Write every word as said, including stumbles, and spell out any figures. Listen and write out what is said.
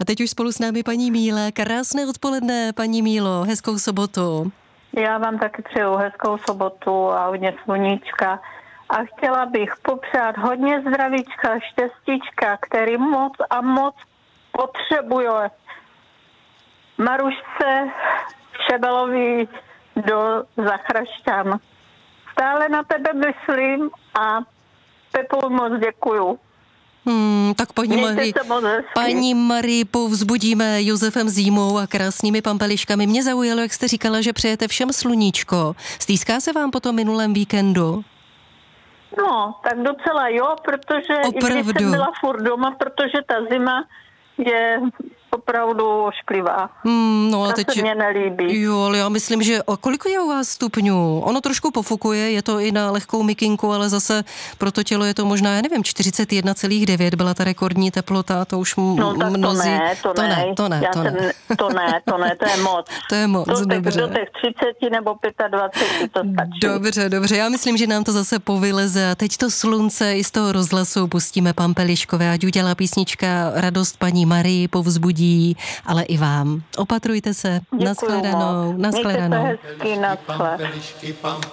A teď už spolu s námi paní Míla. Krásné odpoledne, paní Mílo, hezkou sobotu. Já vám taky přeju hezkou sobotu a hodně sluníčka. A chtěla bych popřát hodně zdravíčka, štěstíčka, který moc a moc potřebuje. Marušce Šebelový do Zachrašťan. Stále na tebe myslím a Pepu moc děkuju. Hmm, tak paní Marii, paní Marii povzbudíme Josefem Zímou a krásnými pampeliškami. Mě zaujalo, jak jste říkala, že přejete všem sluníčko. Stýská se vám po tom minulém víkendu? No, tak docela jo, protože Opravdu. i když jsem byla furt doma, protože ta zima je opravdu ošklivá. Hmm, no a to teď se mně nelíbí. Jo, ale já myslím, že o kolik je u vás stupňů? Ono trošku pofukuje, je to i na lehkou mikinku, ale zase pro to tělo je to možná, já nevím, čtyřicet jedna celá devět byla ta rekordní teplota, to už m- No tak mnozí... to ne, to, to ne, ne, to ne, Já to ne. Jsem, to ne, to ne, to je moc. To je moc, do těch, dobře. Do těch třicet nebo dvacet pět to stačí. Dobře, dobře, já myslím, že nám to zase povyleze a teď to slunce i z toho rozhlasu pustíme Pampeliškové, ať udělá písnička radost paní Marii, povzbudí, ale i vám. Opatrujte se. Naschledanou. Naschledanou. Mějte se hezky, naschle.